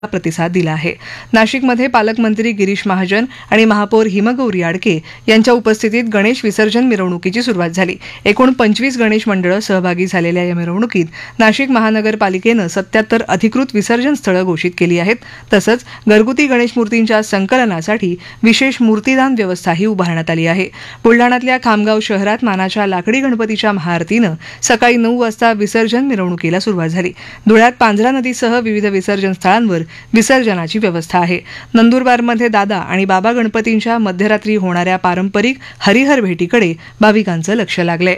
प्रतिसाद दिला आहे. नाशिकमध्ये पालकमंत्री गिरीश महाजन आणि महापौर हिमगौरी आडके यांच्या उपस्थितीत गणेश विसर्जन मिरवणुकीची सुरुवात झाली. एकूण 25 गणेश मंडळं सहभागी झालेल्या या मिरवणुकीत नाशिक महानगरपालिकेनं 77 अधिकृत विसर्जन स्थळं घोषित केली आहेत. तसंच घरगुती गणेश मूर्तींच्या संकलनासाठी विशेष मूर्तीदान व्यवस्थाही उभारण्यात आली आहे. बुलढाण्यातल्या खामगाव शहरात मानाच्या लाकडी गणपतीच्या महाआरतीनं सकाळी 9 वाजता विसर्जन मिरवणुकीला सुरुवात झाली. धुळ्यात पांझरा नदीसह विविध विसर्जन स्थळांवर विसर्जनाची व्यवस्था आहे. नंदुरबारमध्ये दादा आणि बाबा गणपतींच्या मध्यरात्री होणाऱ्या पारंपरिक हरिहर भेटीकडे भाविकांचं लक्ष लागलंय.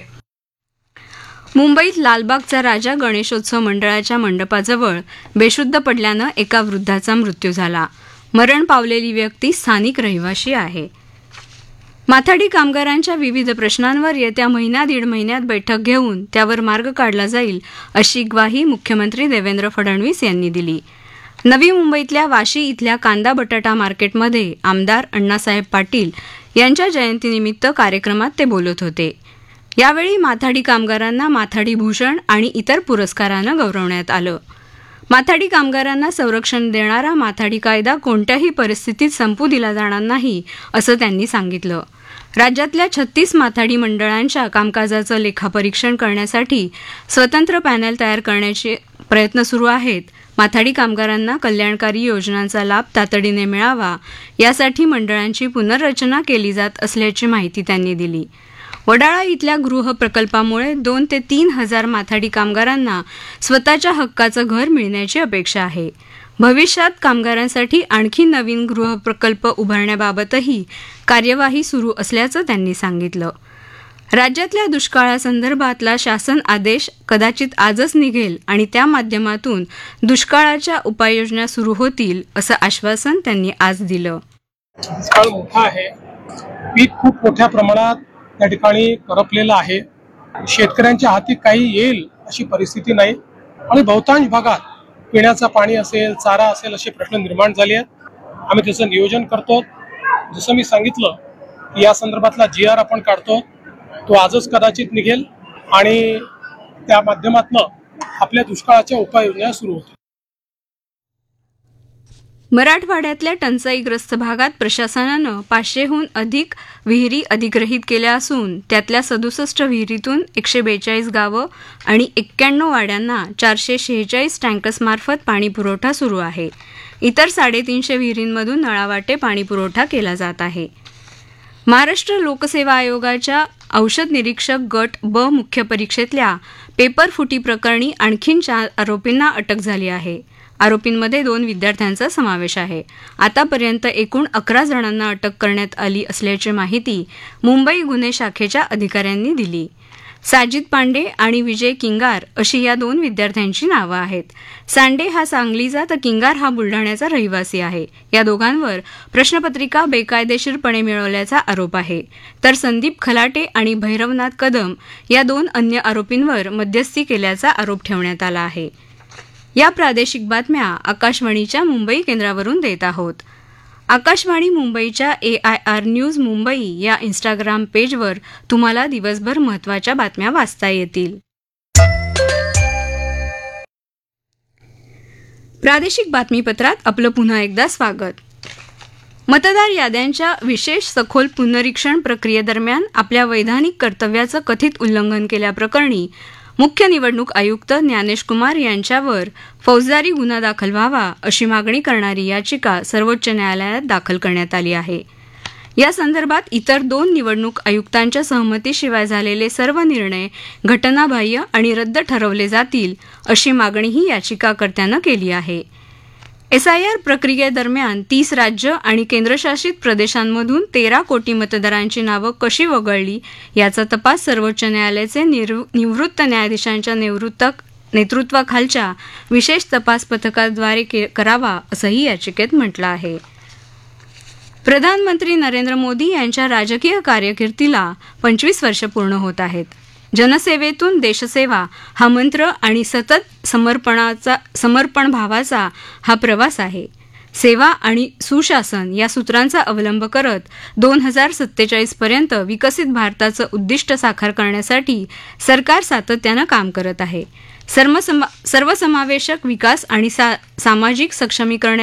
मुंबईत लालबागचा राजा गणेशोत्सव मंडळाच्या मंडपाजवळ बेशुद्ध पडल्यानं एका वृद्धाचा मृत्यू झाला. मरण पावलेली व्यक्ती स्थानिक रहिवाशी आहे. माथाडी कामगारांच्या विविध प्रश्नांवर येत्या दीड महिन्यात बैठक घेऊन त्यावर मार्ग काढला जाईल अशी ग्वाही मुख्यमंत्री देवेंद्र फडणवीस यांनी दिली. नवी मुंबईतल्या वाशी इथल्या कांदा बटाटा मार्केटमध्ये आमदार अण्णासाहेब पाटील यांच्या जयंतीनिमित्त कार्यक्रमात ते बोलत होते. यावेळी माथाडी कामगारांना माथाडी भूषण आणि इतर पुरस्कारानं गौरवण्यात आलं. माथाडी कामगारांना संरक्षण देणारा माथाडी कायदा कोणत्याही परिस्थितीत संपू दिला जाणार नाही असं त्यांनी सांगितलं. राज्यातल्या 36 माथाडी मंडळांच्या कामकाजाचं लेखापरीक्षण करण्यासाठी स्वतंत्र पॅनेल तयार करण्याचे प्रयत्न सुरू आहेत. माथाडी कामगारांना कल्याणकारी योजनांचा लाभ तातडीने मिळावा यासाठी मंडळांची पुनर्रचना केली जात असल्याची माहिती त्यांनी दिली. वडाळा इथल्या गृह प्रकल्पामुळे 2 ते 3 हजार माथाडी कामगारांना स्वतःच्या हक्काचं घर मिळण्याची अपेक्षा आहे. भविष्यात कामगारांसाठी आणखी नवीन गृह प्रकल्प उभारण्याबाबतही कार्यवाही सुरू असल्याचं त्यांनी सांगितलं. राज्यातल्या दुष्काळासंदर्भातला शासन आदेश कदाचित आजच निघेल आणि त्या माध्यमातून दुष्काळाच्या उपाययोजना सुरू होतील असं आश्वासन त्यांनी आज दिलं. दुष्काळ मोठा आहे, पीक खूप मोठ्या प्रमाणात त्या ठिकाणी करपलेलं आहे. शेतकऱ्यांच्या हाती काही येईल अशी परिस्थिती नाही आणि बहुतांश भागात पिण्याचं पाणी असेल, चारा असेल असे प्रश्न निर्माण झाले आहेत. आम्ही त्याचं नियोजन करतो. जसं मी सांगितलं की या संदर्भातला GR आपण काढतो, तो आजच कदाचित निघेल आणि त्या माध्यमातून आपल्या दुष्काळाच्या उपाययोजना सुरू होतील. मराठवाड्यातल्या टंचाईग्रस्त भागात प्रशासनानं 500हून अधिक विहिरी अधिग्रहित केल्या असून त्यातल्या 67 विहिरीतून 142 गावं आणि 91 वाड्यांना 446 टँकर्समार्फत पाणीपुरवठा सुरू आहे. इतर 350 विहिरींमधून नळावाटे पाणीपुरवठा केला जात आहे. महाराष्ट्र लोकसेवा आयोगाच्या औषध निरीक्षक गट ब मुख्य परीक्षेतल्या पेपर फुटी प्रकरणी आणखीन 4 आरोपींना अटक झाली आहे. आरोपींमध्ये 2 विद्यार्थ्यांचा समावेश आहे. आतापर्यंत एकूण 11 जणांना अटक करण्यात आली असल्याची माहिती मुंबई गुन्हे शाखेच्या अधिकाऱ्यांनी दिली. साजिद पांडे आणि विजय किंगार अशी या 2 विद्यार्थ्यांची नावं आहेत. सांडे हा सांगलीचा तर किंगार हा बुलढाण्याचा रहिवासी आहे. या दोघांवर प्रश्नपत्रिका बेकायदेशीरपणे मिळवल्याचा आरोप आहे. तर संदीप खलाटे आणि भैरवनाथ कदम या 2 अन्य आरोपींवर मध्यस्थी केल्याचा आरोप ठेवण्यात आला आहे. या प्रादेशिक बातम्या आकाशवाणीच्या मुंबई केंद्रावरून देत आहोत. आकाशवाणी मुंबईच्या AIR न्यूज मुंबई या इंस्टाग्राम पेजवर तुम्हाला दिवसभर महत्त्वाच्या बातम्या वाचता येतील. प्रादेशिक बातमीपत्रात आपलं पुन्हा एकदा स्वागत. मतदार याद्यांच्या विशेष सखोल पुनरीक्षण प्रक्रियेदरम्यान आपल्या वैधानिक कर्तव्याचं कथित उल्लंघन केल्याप्रकरणी मुख्य निवडणूक आयुक्त ज्ञानेश कुमार यांच्यावर फौजदारी गुन्हा दाखल व्हावा अशी मागणी करणारी याचिका सर्वोच्च न्यायालयात दाखल करण्यात आली आहे. या संदर्भात इतर 2 निवडणूक आयुक्तांच्या सहमतीशिवाय झालेले सर्व निर्णय घटनाबाह्य आणि रद्द ठरवले जातील अशी मागणीही याचिकाकर्त्यानं केली आहे. SIR प्रक्रियेदरम्यान 30 राज्य आणि केंद्रशासित प्रदेशांमधून 13 कोटी मतदारांची नावं कशी वगळली याचा तपास सर्वोच्च न्यायालयाचे निवृत्त न्यायाधीशांच्या नेतृत्वाखालच्या विशेष तपास पथकाद्वारे करावा असंही याचिकेत म्हटलं आहे. प्रधानमंत्री नरेंद्र मोदी यांच्या राजकीय कारकिर्दीला 25 वर्ष पूर्ण होत आहेत. जनसेवेतून देशसेवा हा मंत्र आणि सतत समर्पण भावाचा हा प्रवास आहे. सेवा आणि सुशासन या सूत्रांचा अवलंब करत 2047 पर्यंत विकसित भारताचं उद्दिष्ट साकार करण्यासाठी सरकार सातत्यानं काम करत आहे. सर्वसमावेशक विकास आणि सामाजिक सक्षमीकरण